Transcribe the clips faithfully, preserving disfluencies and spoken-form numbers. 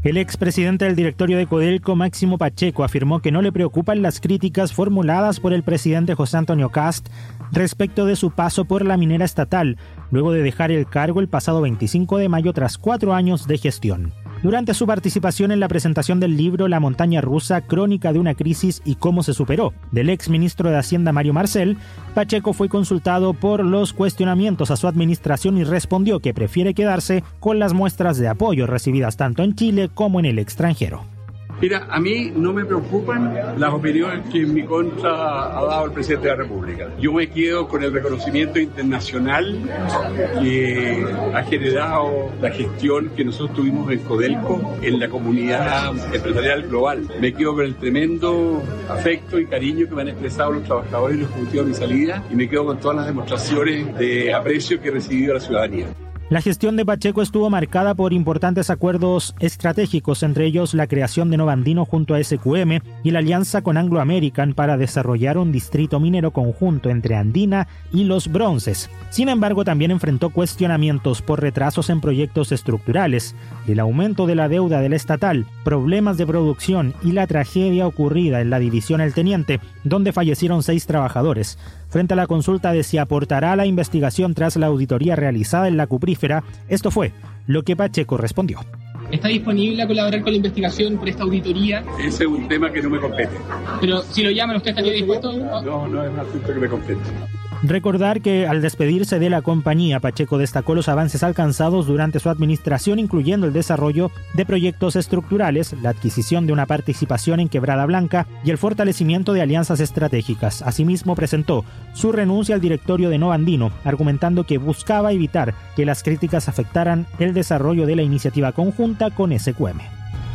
El expresidente del directorio de Codelco, Máximo Pacheco, afirmó que no le preocupan las críticas formuladas por el presidente José Antonio Kast respecto de su paso por la minera estatal, luego de dejar el cargo el pasado veinticinco de mayo tras cuatro años de gestión. Durante su participación en la presentación del libro La montaña rusa, crónica de una crisis y cómo se superó, del exministro de Hacienda Mario Marcel, Pacheco fue consultado por los cuestionamientos a su administración y respondió que prefiere quedarse con las muestras de apoyo recibidas tanto en Chile como en el extranjero. Mira, a mí no me preocupan las opiniones que en mi contra ha dado el presidente de la República. Yo me quedo con el reconocimiento internacional que ha generado la gestión que nosotros tuvimos en Codelco en la comunidad empresarial global. Me quedo con el tremendo afecto y cariño que me han expresado los trabajadores y los ejecutivos de mi salida y me quedo con todas las demostraciones de aprecio que he recibido de la ciudadanía. La gestión de Pacheco estuvo marcada por importantes acuerdos estratégicos, entre ellos la creación de Nova Andino junto a S Q M y la alianza con Anglo American para desarrollar un distrito minero conjunto entre Andina y Los Bronces. Sin embargo, también enfrentó cuestionamientos por retrasos en proyectos estructurales, el aumento de la deuda del estatal, problemas de producción y la tragedia ocurrida en la división El Teniente, donde fallecieron seis trabajadores. Frente a la consulta de si aportará a la investigación tras la auditoría realizada en la cuprífera, esto fue lo que Pacheco respondió. ¿Está disponible a colaborar con la investigación por esta auditoría? Ese es un tema que no me compete. Pero si lo llaman, ¿usted estaría dispuesto? No, no es un asunto que me compete. Recordar que al despedirse de la compañía, Pacheco destacó los avances alcanzados durante su administración, incluyendo el desarrollo de proyectos estructurales, la adquisición de una participación en Quebrada Blanca y el fortalecimiento de alianzas estratégicas. Asimismo, presentó su renuncia al directorio de Nova Andino, argumentando que buscaba evitar que las críticas afectaran el desarrollo de la iniciativa conjunta con S Q M.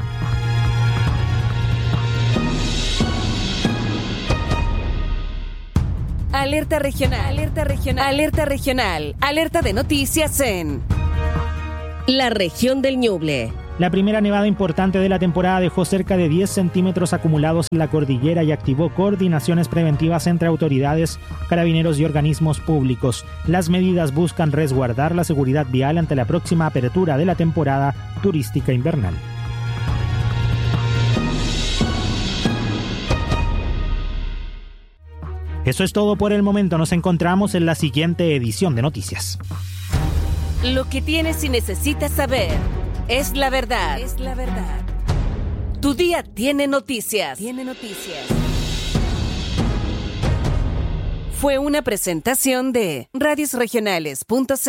Alerta regional, alerta regional, alerta regional, alerta de noticias en la región del Ñuble. La primera nevada importante de la temporada dejó cerca de diez centímetros acumulados en la cordillera y activó coordinaciones preventivas entre autoridades, carabineros y organismos públicos. Las medidas buscan resguardar la seguridad vial ante la próxima apertura de la temporada turística invernal. Eso es todo por el momento. Nos encontramos en la siguiente edición de Noticias. Lo que tienes y necesitas saber es la verdad. Es la verdad. Tu día tiene noticias. Tiene noticias. Fue una presentación de radios regionales punto c l.